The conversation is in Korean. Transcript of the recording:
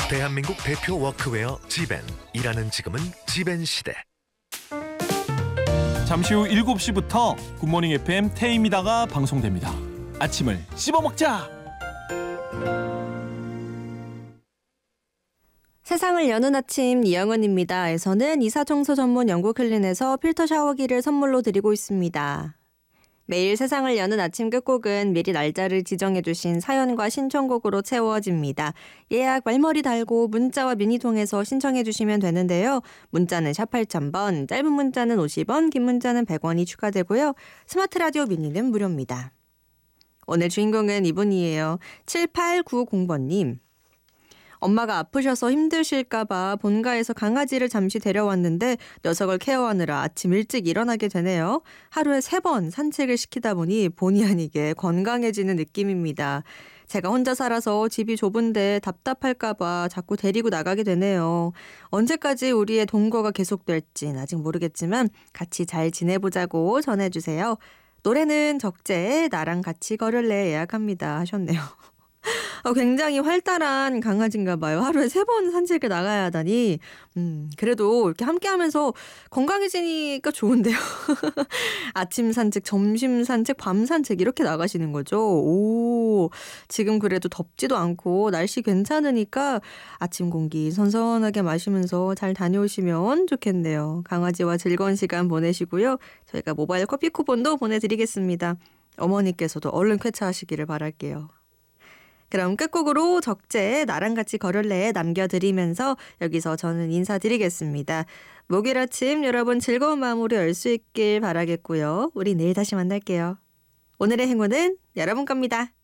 대한민국 대표 워크웨어 지벤. 일하는 지금은 지벤 시대. 잠시 후 7시부터 굿모닝 FM 태임이다가 방송됩니다. 아침을 씹어먹자. 세상을 여는 아침 이영은입니다.에서는 이사청소 전문 영국 클린에서 필터 샤워기를 선물로 드리고 있습니다. 매일 세상을 여는 아침 끝곡은 미리 날짜를 지정해주신 사연과 신청곡으로 채워집니다. 예약 말머리 달고 문자와 미니 통해서 신청해주시면 되는데요. 문자는 샵 8000번, 짧은 문자는 50원, 긴 문자는 100원이 추가되고요. 스마트 라디오 미니는 무료입니다. 오늘 주인공은 이분이에요. 7890번님. 엄마가 아프셔서 힘드실까 봐 본가에서 강아지를 잠시 데려왔는데 녀석을 케어하느라 아침 일찍 일어나게 되네요. 하루에 3번 산책을 시키다 보니 본의 아니게 건강해지는 느낌입니다. 제가 혼자 살아서 집이 좁은데 답답할까 봐 자꾸 데리고 나가게 되네요. 언제까지 우리의 동거가 계속될진 아직 모르겠지만 같이 잘 지내보자고 전해주세요. 노래는 적재의 나랑 같이 걸을래 예약합니다 하셨네요. 굉장히 활달한 강아지인가 봐요. 하루에 3번 산책을 나가야 하다니. 그래도 이렇게 함께하면서 건강해지니까 좋은데요. 아침 산책, 점심 산책, 밤 산책 이렇게 나가시는 거죠. 오, 지금 그래도 덥지도 않고 날씨 괜찮으니까 아침 공기 선선하게 마시면서 잘 다녀오시면 좋겠네요. 강아지와 즐거운 시간 보내시고요. 저희가 모바일 커피 쿠폰도 보내드리겠습니다. 어머니께서도 얼른 쾌차하시기를 바랄게요. 그럼 끝곡으로 적재의 나랑 같이 걸을래 남겨드리면서 여기서 저는 인사드리겠습니다. 목요일 아침 여러분 즐거운 마음으로 열 수 있길 바라겠고요. 우리 내일 다시 만날게요. 오늘의 행운은 여러분 겁니다.